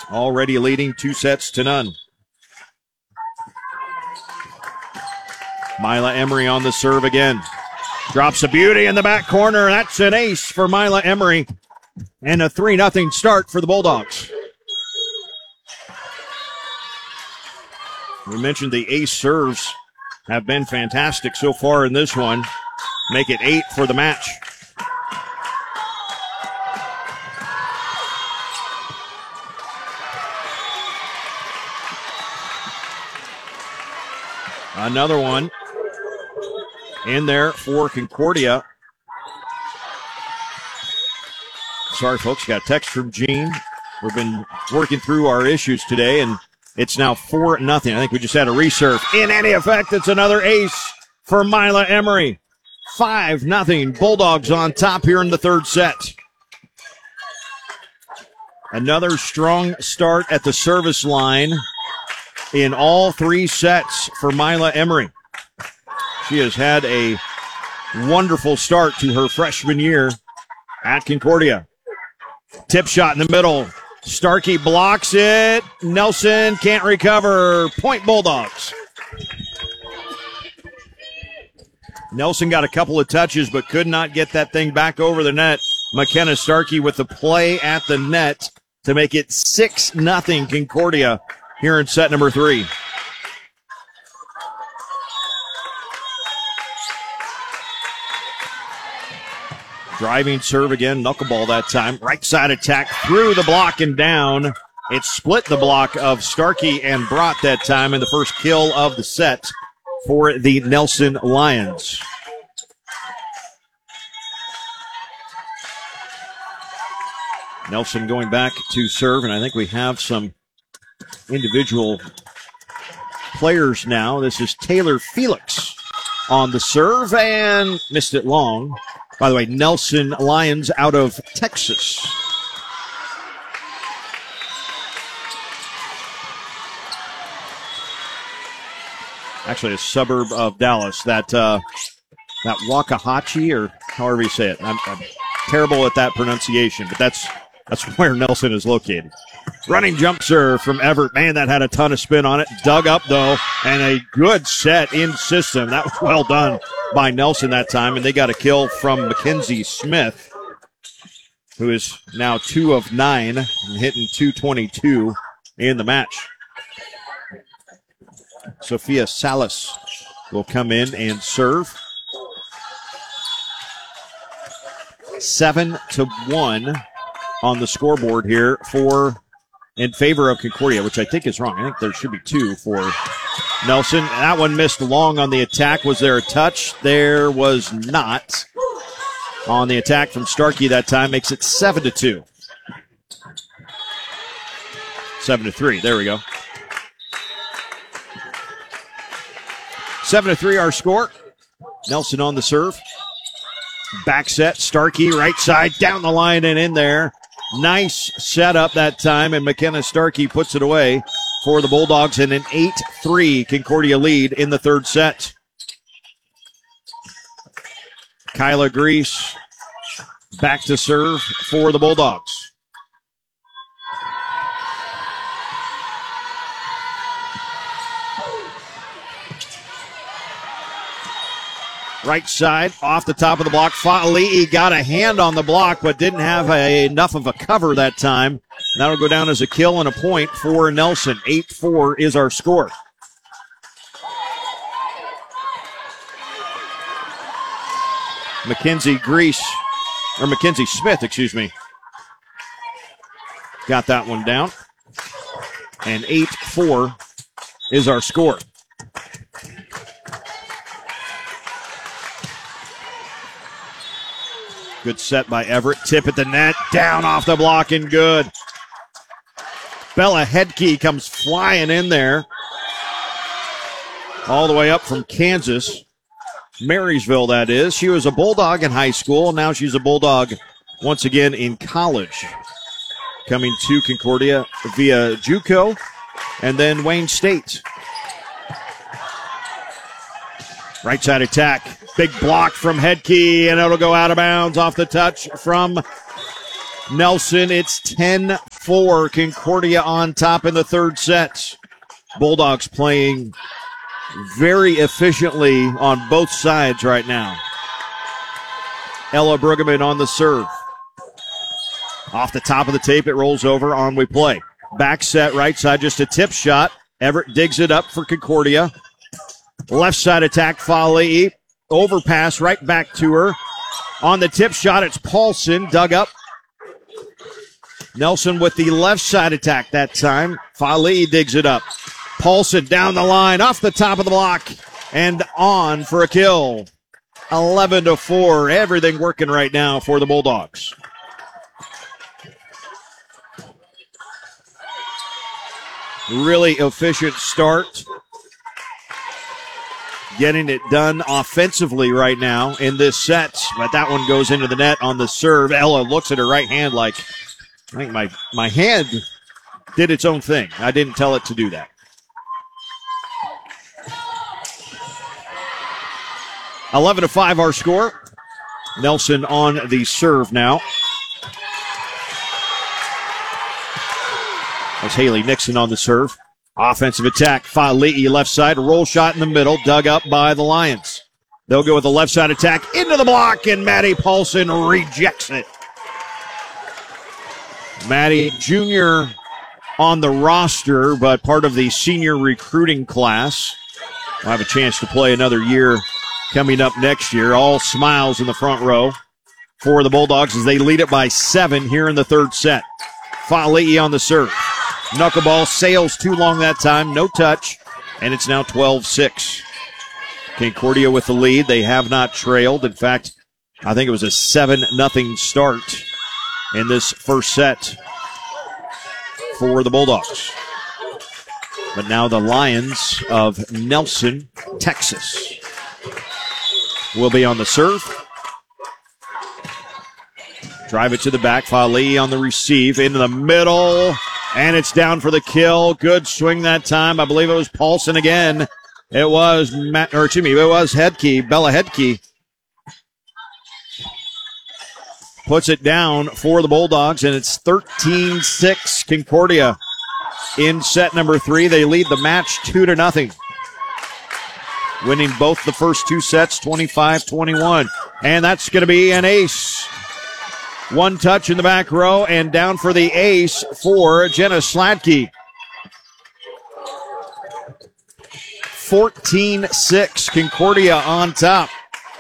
already leading 2-0. Mila Emery on the serve again. Drops a beauty in the back corner. That's an ace for Mila Emery. And a 3-0 start for the Bulldogs. We mentioned the ace serves have been fantastic so far in this one. Make it 8 for the match. Another one in there for Concordia. Sorry, folks, got a text from Gene. We've been working through our issues today, and it's now 4-0. I think we just had a reserve. In any effect, it's another ace for Mila Emery. 5-0. Bulldogs on top here in the third set. Another strong start at the service line in all 3 sets for Mila Emery. She has had a wonderful start to her freshman year at Concordia. Tip shot in the middle. Starkey blocks it. Nelson can't recover. Point Bulldogs. Nelson got a couple of touches but could not get that thing back over the net. McKenna Starkey with the play at the net to make it 6-0 Concordia here in set number 3. Driving serve again, knuckleball that time. Right side attack through the block and down. It split the block of Starkey and Brott that time in the first kill of the set for the Nelson Lions. Nelson going back to serve, and I think we have some individual players now. This is Taylor Felix on the serve and missed it long. By the way, Nelson Lions out of Texas. Actually, a suburb of Dallas. That Waxahachie, or however you say it. I'm terrible at that pronunciation, but that's where Nelson is located. Running jump serve from Everett. Man, that had a ton of spin on it. Dug up, though, and a good set in system. That was well done by Nelson that time, and they got a kill from Mackenzie Smith, who is now 2 of 9 and hitting .222 in the match. Sophia Salas will come in and serve. 7-1 on the scoreboard here in favor of Concordia, which I think is wrong. I think there should be 2 for Nelson. That one missed long on the attack. Was there a touch? There was not. On the attack from Starkey that time makes it 7-2. 7-3. There we go. 7-3 our score. Nelson on the serve. Back set. Starkey right side down the line and in there. Nice setup that time, and McKenna Starkey puts it away for the Bulldogs in an 8-3 Concordia lead in the third set. Kyla Grease back to serve for the Bulldogs. Right side, off the top of the block. Fa'ali'i got a hand on the block, but didn't have enough of a cover that time. That'll go down as a kill and a point for Nelson. 8-4 is our score. Mackenzie Smith, got that one down. And 8-4 is our score. Good set by Everett. Tip at the net. Down off the block and good. Bella Hedke comes flying in there. All the way up from Kansas. Marysville, that is. She was a Bulldog in high school. Now she's a Bulldog once again in college. Coming to Concordia via JUCO and then Wayne State. Right side attack. Big block from Hedke, and it'll go out of bounds off the touch from Nelson. It's 10-4. Concordia on top in the third set. Bulldogs playing very efficiently on both sides right now. Ella Brueggemann on the serve. Off the top of the tape, it rolls over. On we play. Back set, right side, just a tip shot. Everett digs it up for Concordia. Left side attack, Fa'ali'i. Overpass right back to her. On the tip shot, it's Paulson, dug up. Nelson with the left side attack that time. Fa'ali'i digs it up. Paulson down the line, off the top of the block, and on for a kill. 11-4. Everything working right now for the Bulldogs. Really efficient start. Getting it done offensively right now in this set. But that one goes into the net on the serve. Ella looks at her right hand like, I think my hand did its own thing. I didn't tell it to do that. 11-5 our score. Nelson on the serve now. That's Haley Nixon on the serve. Offensive attack. Fa'ali'i left side. Roll shot in the middle. Dug up by the Lions. They'll go with the left side attack into the block, and Maddie Paulson rejects it. Maddie, junior on the roster, but part of the senior recruiting class. Will have a chance to play another year coming up next year. All smiles in the front row for the Bulldogs as they lead it by 7 here in the third set. Fa'ali'i on the serve. Knuckleball sails too long that time. No touch. And it's now 12-6. Concordia with the lead. They have not trailed. In fact, I think it was a 7-0 start in this first set for the Bulldogs. But now the Lions of Nelson, Texas, will be on the serve. Drive it to the back. Fa'ali'i on the receive. Into the middle. And it's down for the kill. Good swing that time. I believe it was Paulson again. It was Hedke, Bella Hedke. Puts it down for the Bulldogs, and it's 13-6 Concordia in set number 3. They lead the match 2-0. Winning both the first two sets, 25-21. And that's going to be an ace. One touch in the back row, and down for the ace for Jenna Sladke. 14-6, Concordia on top.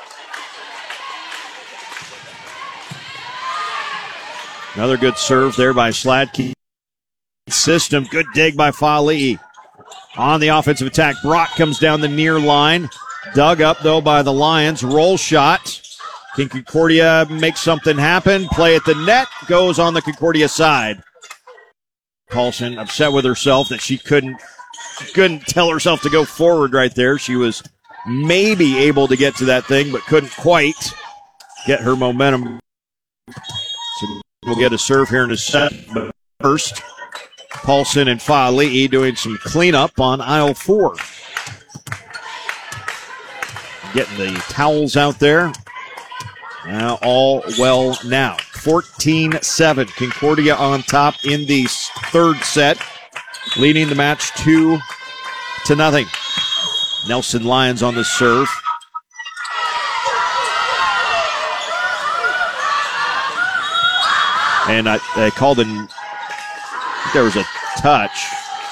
Another good serve there by Sladke. System, good dig by Fa'ali'i. On the offensive attack, Brock comes down the near line. Dug up, though, by the Lions. Roll shot. Can Concordia make something happen? Play at the net. Goes on the Concordia side. Paulson upset with herself that she couldn't tell herself to go forward right there. She was maybe able to get to that thing, but couldn't quite get her momentum. So we'll get a serve here in a set. But first, Paulson and Fa'ali'i doing some cleanup on aisle 4. Getting the towels out there. Now all well now. 14-7. Concordia on top in the third set. Leading the match 2-0. Nelson Lions on the serve. And they called in. I think there was a touch.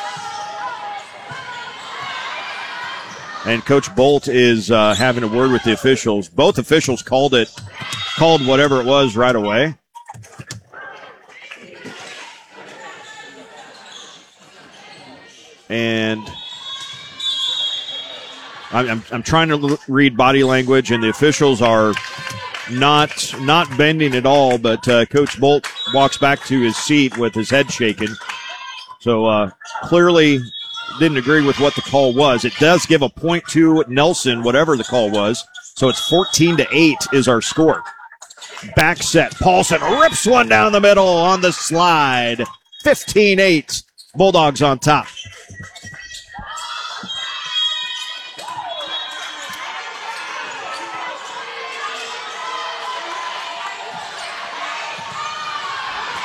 And Coach Bolt is having a word with the officials. Both officials called whatever it was right away. And I'm trying to read body language, and the officials are not bending at all. But Coach Bolt walks back to his seat with his head shaken. So clearly didn't agree with what the call was. It does give a point to Nelson, whatever the call was. So it's 14-8 is our score. Back set. Paulson rips one down the middle on the slide. 15-8. Bulldogs on top.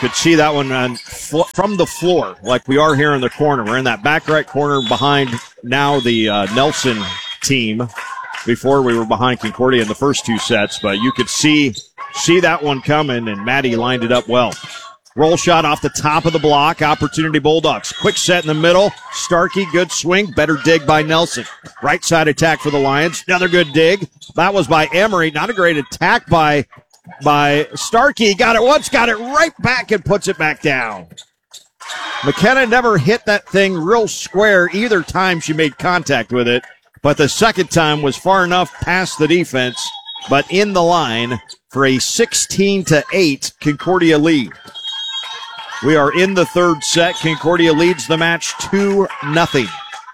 could see that one from the floor, like we are here in the corner. We're in that back right corner behind now the Nelson team. Before we were behind Concordia in the first two sets, but you could see that one coming, and Maddie lined it up well. Roll shot off the top of the block. Opportunity Bulldogs. Quick set in the middle. Starkey, good swing. Better dig by Nelson. Right side attack for the Lions. Another good dig. That was by Emery. Not a great attack by Starkey. Got it once, got it right back, and puts it back down. McKenna never hit that thing real square either time she made contact with it. But the second time was far enough past the defense, but in the line for a 16-8 Concordia lead. We are in the third set. Concordia leads the match 2-0.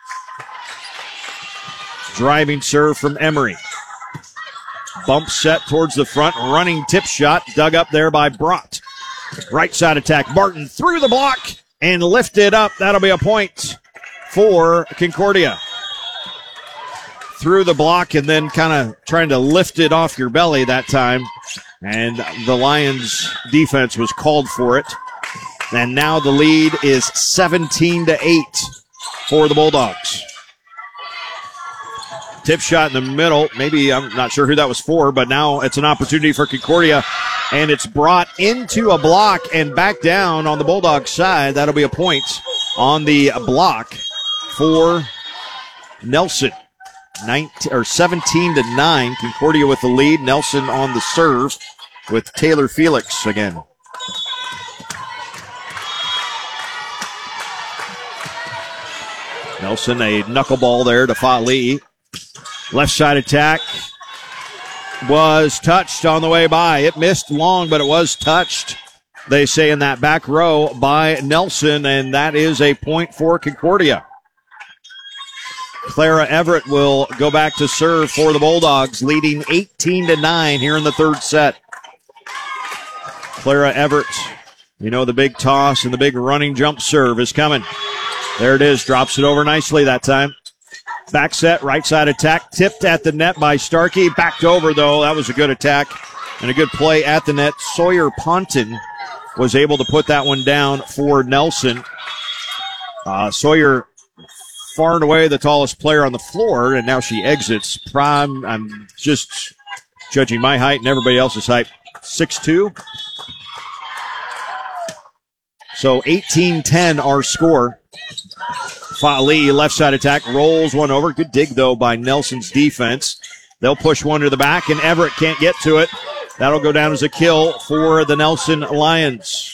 Driving serve from Emery. Bump set towards the front. Running tip shot dug up there by Brott. Right side attack. Martin through the block and lifted up. That'll be a point for Concordia. Through the block and then kind of trying to lift it off your belly that time. And the Lions defense was called for it. And now the lead is 17-8 for the Bulldogs. Tip shot in the middle. Maybe, I'm not sure who that was for, but now it's an opportunity for Concordia. And it's brought into a block and back down on the Bulldogs side. That'll be a point on the block for Nelson. 17-9. Concordia with the lead. Nelson on the serve with Taylor Felix again. Nelson, a knuckleball there to Fali. Left side attack was touched on the way by. It missed long, but it was touched, they say, in that back row by Nelson, and that is a point for Concordia. Clara Everett will go back to serve for the Bulldogs, leading 18-9 here in the third set. Clara Everett, you know, the big toss and the big running jump serve is coming. There it is, drops it over nicely that time. Back set, right side attack, tipped at the net by Starkey. Backed over, though. That was a good attack and a good play at the net. Sawyer Ponton was able to put that one down for Nelson. Sawyer, far and away the tallest player on the floor, and now she exits. I'm just judging my height and everybody else's height. 6'2". So 18-10 our score. Fali, left side attack, rolls one over. Good dig, though, by Nelson's defense. They'll push one to the back, and Everett can't get to it. That'll go down as a kill for the Nelson Lions.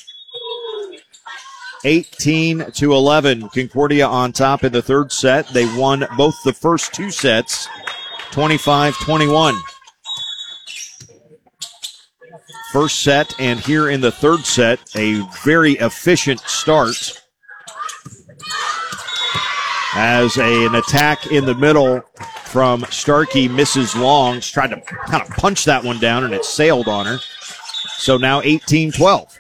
18-11. Concordia on top in the third set. They won both the first two sets, 25-21. First set, and here in the third set, a very efficient start. As an attack in the middle from Starkey misses long. She tried to kind of punch that one down, and it sailed on her. So now 18-12.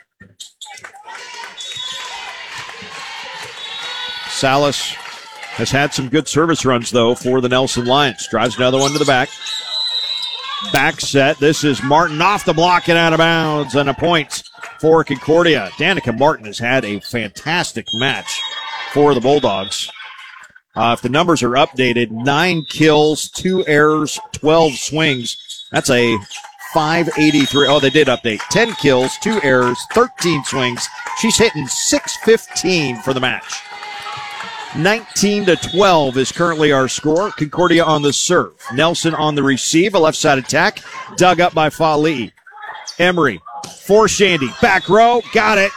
Salas has had some good service runs, though, for the Nelson Lions. Drives another one to the back. Back set. This is Martin off the block and out of bounds, and a point for Concordia. Danica Martin has had a fantastic match for the Bulldogs. If the numbers are updated, 9 kills, 2 errors, 12 swings. That's a 583. Oh, they did update. 10 kills, 2 errors, 13 swings. She's hitting .615 for the match. 19-12 is currently our score. Concordia on the serve. Nelson on the receive. A left side attack. Dug up by Fali. Emery for Shandy. Back row. Got it.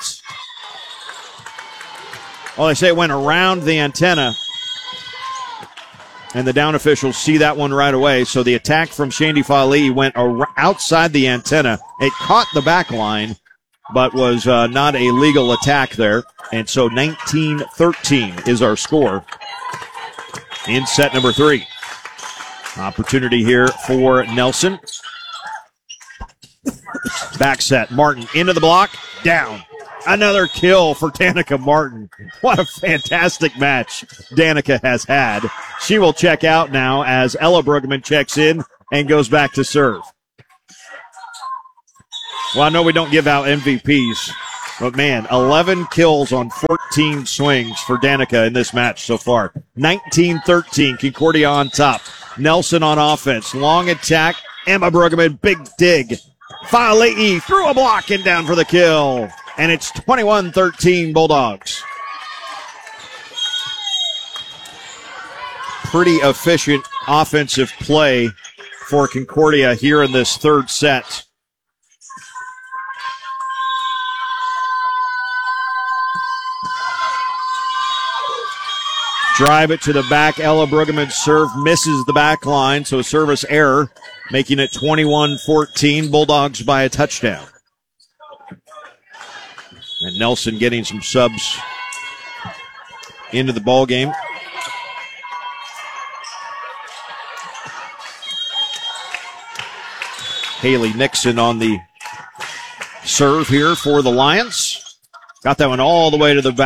Well, they say it went around the antenna. And the down officials see that one right away. So the attack from Shandy Fali went outside the antenna. It caught the back line, but was not a legal attack there. And so 19-13 is our score in set number 3. Opportunity here for Nelson. Back set. Martin into the block. Down. Another kill for Danica Martin. What a fantastic match Danica has had. She will check out now as Ella Bruggeman checks in and goes back to serve. Well, I know we don't give out MVPs, But man, 11 kills on 14 swings for Danica in this match so far. 19-13, Concordia on top. Nelson on offense. Long attack. Emma Brueggemann, big dig. Fa'alii through a block and down for the kill. And it's 21-13 Bulldogs. Pretty efficient offensive play for Concordia here in this third set. Drive it to the back. Ella Brueggemann's serve misses the back line, so a service error, making it 21-14. Bulldogs by a touchdown. And Nelson getting some subs into the ball game. Haley Nixon on the serve here for the Lions. Got that one all the way to the back.